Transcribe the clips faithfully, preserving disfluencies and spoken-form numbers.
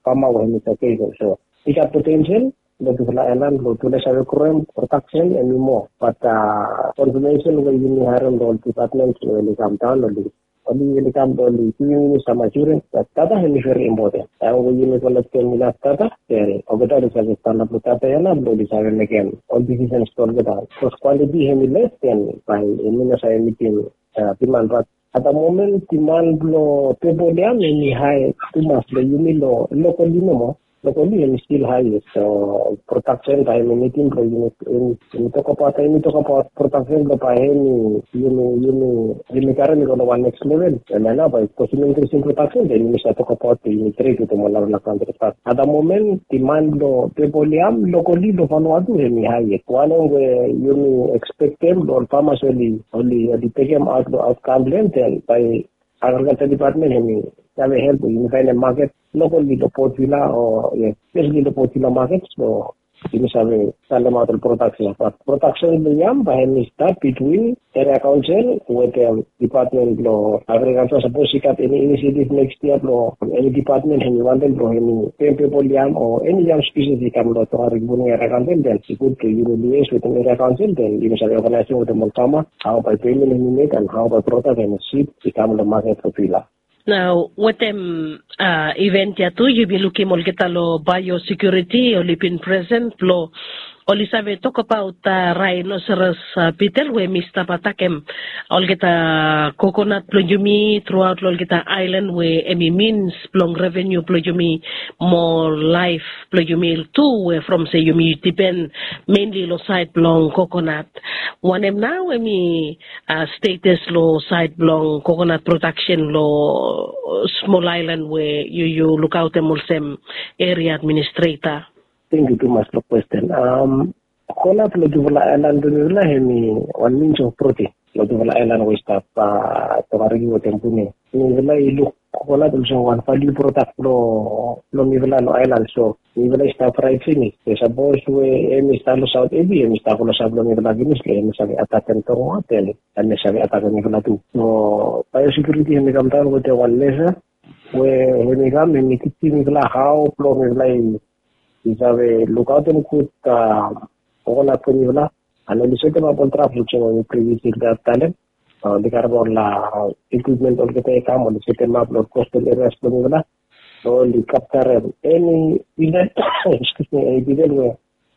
farmer when it's okay. So it got potential. Lo tu la elan lo tu le sabe crime protection and more. But uh, confirmation we you have on department when it come down only. Only when it come down the community some assurance that data is very important. And we you will let them in data. Then over there is a standard of data and lo di sabe again. All decisions store data. So quality is less than by in a meeting demand. But at the moment, demand lo people there many high too much. Lo you mean lo locally no more. Locally and still high. So protection by meeting lo you in in talk about in talk about protection lo by any you know you know you know currently go one next level. And now by possible increasing protection, then you start talk about the trade to the molar la country. But at the moment, demand lo people there locally lo Vanuatu any high. One of you know expect them lo farmers only only the take them out out complaint and by agriculture department any have help in find a market locally the Port Vila or yes, especially the Port Vila markets. So you have a certain amount of production. But production in the yam by any start between area council with the department of agriculture. Suppose you got any initiative next year or any department and you want them to any people yam or any yam species you come to our area council, then it's good to you liaise with the area council, then you have organizing with the Multama, how by payment you make and how by product and sheep become the market for Vila. Now, what them uh, event ya tu, you be looking mo kita lo biosecurity, o lipin present lo, o li sabe talk about uh, rhinoceros uh, beetle, we mista patakem, ol kita coconut plojumi throughout lo kita island, we emi means plong revenue plojumi more life plojumi too, we from say yumi depend mainly lo side plong coconut. One em now emi uh, status lo side plong coconut production lo small island where you you look out the Mulsem area administrator. Thank you too much for the question. Um, coconut lo duvala island duvala hemi one means of protein. Lo duvala island we stop uh tawarigi wo tempune. Ni vela ilu coconut also one value product lo lo ni vela lo island so ni vela stop right finish. Suppose we emi start lo south ebi emi start lo south lo ni vela ginis ke emi sabi atakan to hotel and sabi atakan ni vela tu. So biosecurity hemi kam down with the one laser we hemi kam emi kitchi ni vela how lo ni vela isabe look out and put uh coconut ni vela and the second about traffic so previous that talent uh the carbon la equipment or the come on the second map or coastal areas ni vela so the capture any event excuse me event where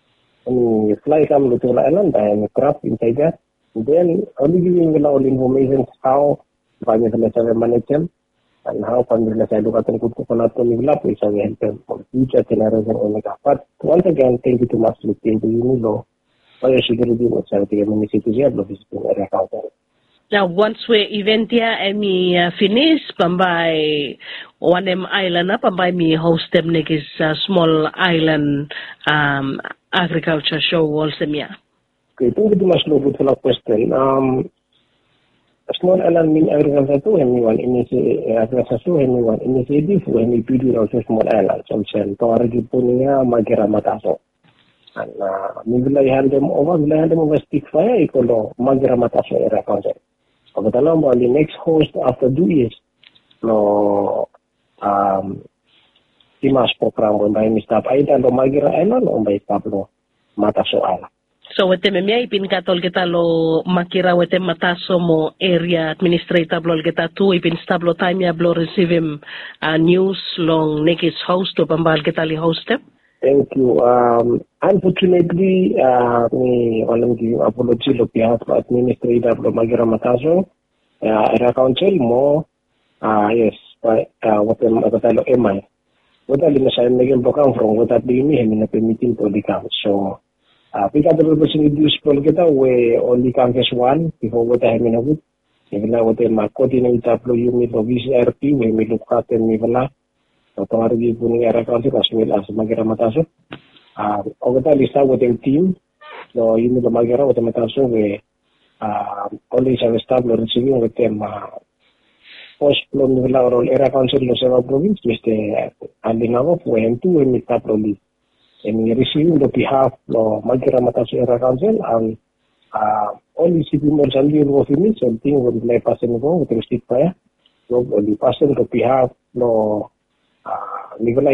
any fly come to the island and craft inside that then only giving the all information how financial management and how financial education could coconut ni vela is a help for future generation omega. But once again thank you too much to the Unilo. Biosecurity was something many cities have no visiting area council. Now once we event ya emi uh, finish pambay one em island na pambay mi host them nekis uh, small island um agriculture show also miya. Okay, thank you too much for the question. Um small island mean agriculture too anyone initiative agriculture too anyone initiative when we P D also small island so sen tawarigi punya magira mataso. And uh, we will hand them over, we will hand them over stick fire, equal to Magira Mataso area council. Over the number, the next host after two years, no, um, Timas program on by Mister Aida, the Magira Island, on by Pablo Mataso Island. So, with them, may ipin katol kita lo makira with them Mataso mo area administrator blol kita tu ipin stablo time ya blo receive him uh, news long nekis host to pambal kita li host them. Thank you. Um, unfortunately, uh, we want to give apology on behalf of Administrator of Magira Mataso, uh, area council more, uh, yes, but uh, what I'm about M I. What I'm saying, I'm going from what I'm doing, I'm not permitting to become. So, uh, we got the opportunity to speak together. We only come as one before what I'm in a good. Even now, what I'm coordinating, you meet of V C R P, we may look at them even so tawarigi puning area council as well as Magira Mataso. Uh, over the list with the team, so you know the Magira with the Mataso, we uh, only have staff receiving with them uh, post from the area council of several province, Mister Andinavo, when two and Mister Proli. And we receiving the behalf of Magira Mataso area council and uh, only C P more than the office, something with my person go with the stick fire. So the person to behalf of Uh,